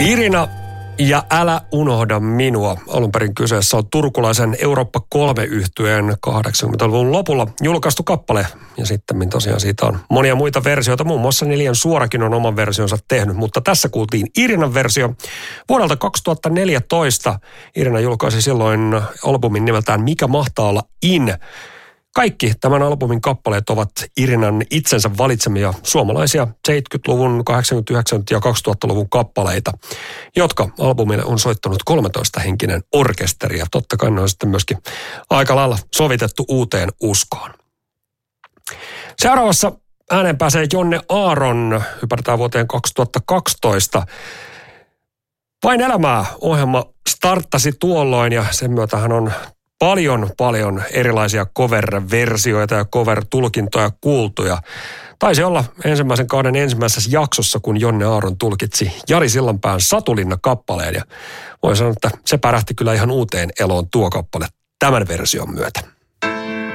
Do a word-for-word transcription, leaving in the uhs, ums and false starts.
Irina ja Älä unohda minua. Alun perin kyseessä on turkulaisen Eurooppa kolme-yhtyeen kahdeksankymmentäluvun lopulla julkaistu kappale. Ja sitten tosiaan siitä on monia muita versioita. Muun muassa Neljän Suorakin on oman versionsa tehnyt. Mutta tässä kuultiin Irinan versio. Vuodelta kaksituhattaneljätoista Irina julkaisi silloin albumin nimeltään Mikä mahtaa olla in. Kaikki tämän albumin kappaleet ovat Irinan itsensä valitsemia suomalaisia seitsemänkymmentäluvun, kahdeksankymmentä-, ja kaksituhattaluvun kappaleita, jotka albumille on soittanut kolmetoista-henkinen orkesteri. Ja totta kai ne on sitten myöskin aika lailla sovitettu uuteen uskoon. Seuraavassa ääneen pääsee Jonne Aaron. Hypätään vuoteen kaksituhattakaksitoista. Vain elämää -ohjelma starttasi tuolloin ja sen myötä hän on Paljon, paljon erilaisia cover-versioita ja cover-tulkintoja kuultuja. Taisi olla ensimmäisen kauden ensimmäisessä jaksossa, kun Jonne Aaron tulkitsi Jari Sillanpään Satulinna-kappaleen. Ja voi sanoa, että se pärähti kyllä ihan uuteen eloon tuo kappale tämän version myötä.